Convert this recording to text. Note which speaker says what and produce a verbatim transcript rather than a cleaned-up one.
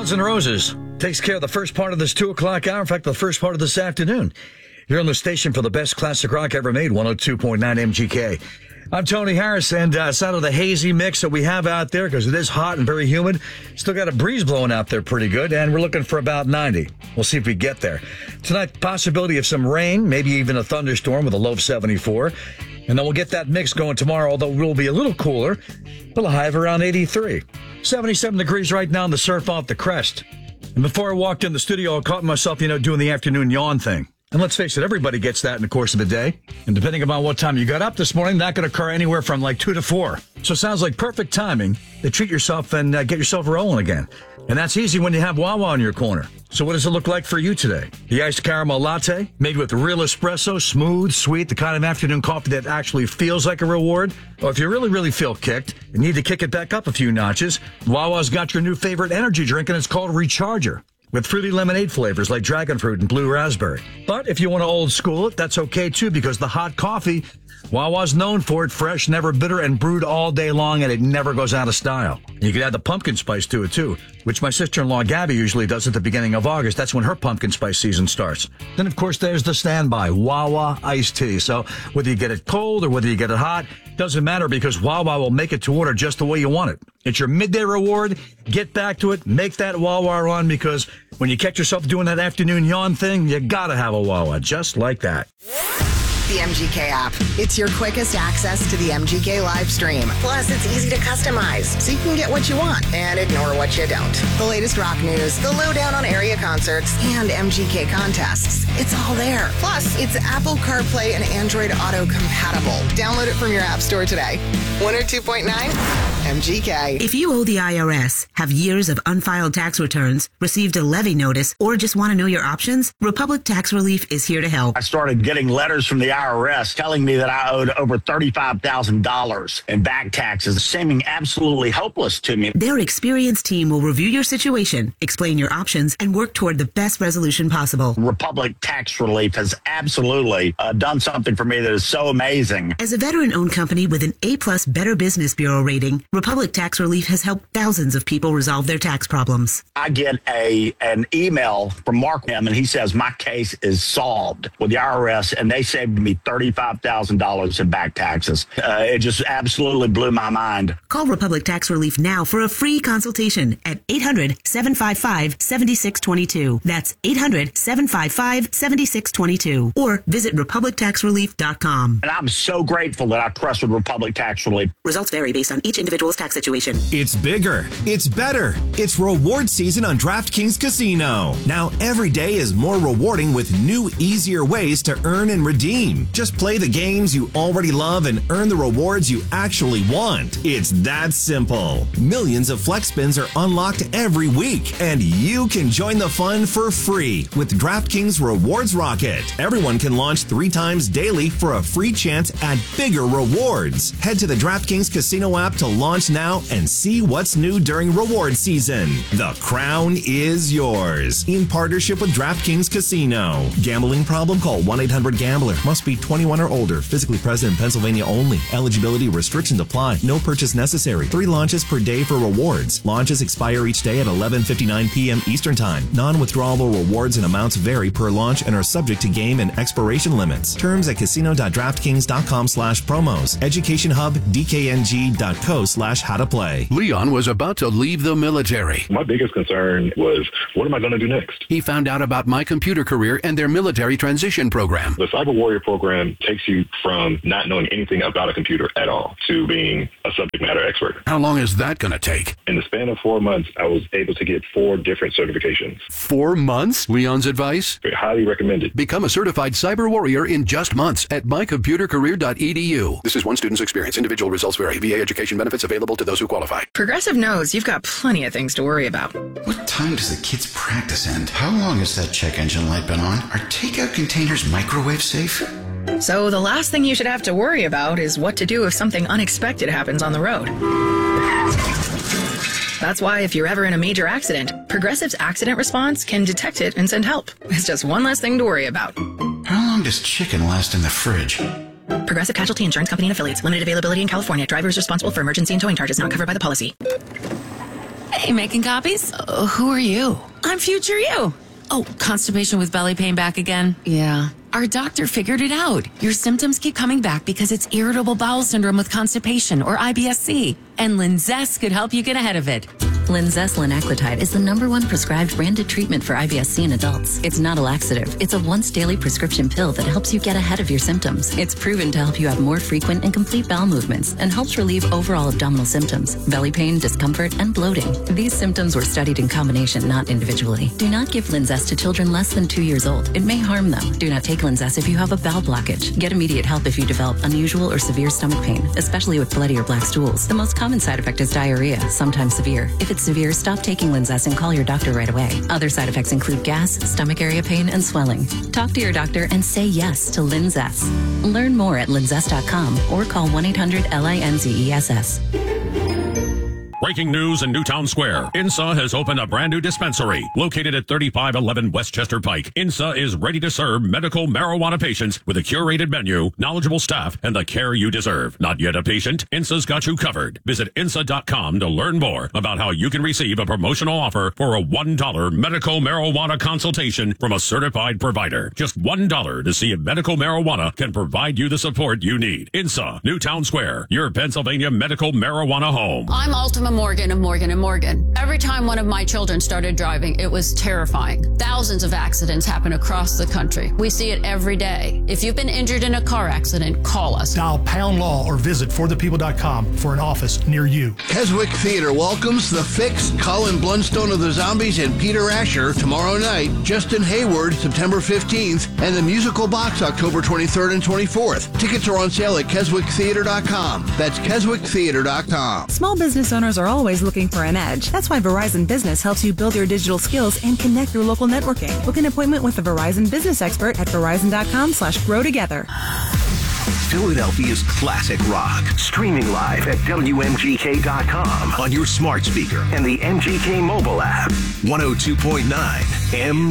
Speaker 1: Guns N' Roses takes care of the first part of this two o'clock hour. In fact, the first part of this afternoon. You're on the station for the best classic rock ever made, one oh two point nine M G K. I'm Tony Harris, and uh, it's out of the hazy mix that we have out there because it is hot and very humid. Still got a breeze blowing out there pretty good, and we're looking for about ninety. We'll see if we get there. Tonight, possibility of some rain, maybe even a thunderstorm with a low of seventy-four. And then we'll get that mix going tomorrow, although we'll be a little cooler. A little high of around eighty-three. seventy-seven degrees right now in the surf off the crest. And before I walked in the studio, I caught myself, you know, doing the afternoon yawn thing. And let's face it, everybody gets that in the course of the day. And depending upon what time you got up this morning, that could occur anywhere from like two to four. So it sounds like perfect timing to treat yourself and uh, get yourself rolling again. And that's easy when you have Wawa in your corner. So what does it look like for you today? The iced caramel latte, made with real espresso, smooth, sweet, the kind of afternoon coffee that actually feels like a reward? Or if you really, really feel kicked and need to kick it back up a few notches, Wawa's got your new favorite energy drink, and it's called Recharger, with fruity lemonade flavors like dragon fruit and blue raspberry. But if you want to old school it, that's okay too, because the hot coffee, Wawa's known for it, fresh, never bitter, and brewed all day long, and it never goes out of style. You can add the pumpkin spice to it too, which my sister-in-law Gabby usually does at the beginning of August. That's when her pumpkin spice season starts. Then, of course, there's the standby, Wawa iced tea. So whether you get it cold or whether you get it hot, doesn't matter, because Wawa will make it to order just the way you want it. It's your midday reward. Get back to it. Make that Wawa run, because when you catch yourself doing that afternoon yawn thing, you gotta have a Wawa just like that.
Speaker 2: The M G K app. It's your quickest access to the M G K live stream. Plus, it's easy to customize, so you can get what you want and ignore what you don't. The latest rock news, the lowdown on area concerts, and M G K contests. It's all there. Plus, it's Apple CarPlay and Android Auto compatible. Download it from your app store today. one oh two point nine M G K.
Speaker 3: If you owe the I R S, have years of unfiled tax returns, received a levy notice, or just want to know your options, Republic Tax Relief is here to help.
Speaker 4: I started getting letters from the I R S telling me that I owed over thirty-five thousand dollars in back taxes, seeming absolutely hopeless to me.
Speaker 3: Their experienced team will review your situation, explain your options, and work toward the best resolution possible.
Speaker 4: Republic Tax Relief has absolutely uh, done something for me that is so amazing.
Speaker 3: As a veteran-owned company with an A-plus Better Business Bureau rating, Republic Tax Relief has helped thousands of people resolve their tax problems.
Speaker 4: I get a an email from Mark, and he says my case is solved with the I R S, and they saved me thirty-five thousand dollars in back taxes. Uh, it just absolutely blew my mind.
Speaker 3: Call Republic Tax Relief now for a free consultation at eight hundred, seven five five, seven six two two. That's eight hundred, seven five five, seven six two two. Or visit republic tax relief dot com.
Speaker 4: And I'm so grateful that I trusted Republic Tax Relief.
Speaker 3: Results vary based on each individual's tax situation.
Speaker 5: It's bigger. It's better. It's reward season on DraftKings Casino. Now every day is more rewarding with new, easier ways to earn and redeem. Just play the games you already love and earn the rewards you actually want. It's that simple. Millions of flex spins are unlocked every week, and you can join the fun for free with DraftKings Rewards Rocket. Everyone can launch three times daily for a free chance at bigger rewards. Head to the DraftKings Casino app to launch now and see what's new during reward season. The crown is yours. In partnership with DraftKings Casino. Gambling problem? Call one eight hundred gambler. Must be twenty-one or older. Physically present in Pennsylvania only. Eligibility restrictions apply. No purchase necessary. Three launches per day for rewards. Launches expire each day at eleven fifty-nine p.m. Eastern Time. Non-withdrawable rewards and amounts vary per launch and are subject to game and expiration limits. Terms at casino.draftkings.com slash promos. Education Hub, dkng.co slash how to play.
Speaker 6: Leon was about to leave the military.
Speaker 7: My biggest concern was, what am I going to do next?
Speaker 6: He found out about My Computer Career and their military transition program.
Speaker 7: The Cyber Warrior program takes you from not knowing anything about a computer at all to being a subject matter expert.
Speaker 6: How long is that going to take?
Speaker 7: In the span of four months, I was able to get four different certifications.
Speaker 6: Four months? Leon's advice?
Speaker 7: Highly recommended.
Speaker 6: Become a certified cyber warrior in just months at my computer career dot e d u. This is one student's experience. Individual results vary. V A education benefits available to those who qualify.
Speaker 8: Progressive knows you've got plenty of things to worry about.
Speaker 9: What time does the kids' practice end? How long has that check engine light been on? Are takeout containers microwave safe?
Speaker 8: So the last thing you should have to worry about is what to do if something unexpected happens on the road. That's why if you're ever in a major accident, Progressive's accident response can detect it and send help. It's just one less thing to worry about.
Speaker 9: How long does chicken last in the fridge?
Speaker 8: Progressive Casualty Insurance Company and Affiliates. Limited availability in California. Driver is responsible for emergency and towing charges not covered by the policy.
Speaker 10: Hey, making copies?
Speaker 8: Uh, who are you?
Speaker 10: I'm future you. Oh, constipation with belly pain back again?
Speaker 8: Yeah.
Speaker 10: Our doctor figured it out. Your symptoms keep coming back because it's irritable bowel syndrome with constipation, or I B S C. And Linzess could help you get ahead of it.
Speaker 11: Linzess linaclotide is the number one prescribed branded treatment for I B S C in adults. It's not a laxative. It's a once daily prescription pill that helps you get ahead of your symptoms. It's proven to help you have more frequent and complete bowel movements and helps relieve overall abdominal symptoms, belly pain, discomfort, and bloating. These symptoms were studied in combination, not individually. Do not give Linzess to children less than two years old. It may harm them. Do not take Linzess if you have a bowel blockage. Get immediate help if you develop unusual or severe stomach pain, especially with bloody or black stools. The most common side effect is diarrhea, sometimes severe. If it's severe, stop taking Linzess and call your doctor right away. Other side effects include gas, stomach area pain, and swelling. Talk to your doctor and say yes to Linzess. Learn more at linzess dot com or call one eight hundred L I N Z E S S.
Speaker 12: Breaking news in Newtown Square. I N S A has opened a brand new dispensary located at thirty-five eleven Westchester Pike. I N S A is ready to serve medical marijuana patients with a curated menu, knowledgeable staff, and the care you deserve. Not yet a patient? I N S A's got you covered. Visit I N S A dot com to learn more about how you can receive a promotional offer for a one dollar medical marijuana consultation from a certified provider. Just one dollar to see if medical marijuana can provide you the support you need. I N S A, Newtown Square, your Pennsylvania medical marijuana home.
Speaker 13: I'm Ultima Morgan of Morgan and Morgan. Every time one of my children started driving, it was terrifying. Thousands of accidents happen across the country. We see it every day. If you've been injured in a car accident, call us.
Speaker 14: Dial Pound Law or visit for the people dot com for an office near you.
Speaker 15: Keswick Theater welcomes The Fix, Colin Blunstone of the Zombies, and Peter Asher tomorrow night. Justin Hayward September fifteenth, and The Musical Box October twenty-third and twenty-fourth. Tickets are on sale at Keswick Theater dot com. That's Keswick Theater dot com.
Speaker 16: Small business owners are always looking for an edge. That's why Verizon Business helps you build your digital skills and connect through local networking. Book an appointment with a Verizon business expert at verizon dot com slash grow together.
Speaker 17: Philadelphia's classic rock. Streaming live at W M G K dot com on your smart speaker and the M G K mobile app. one oh two point nine M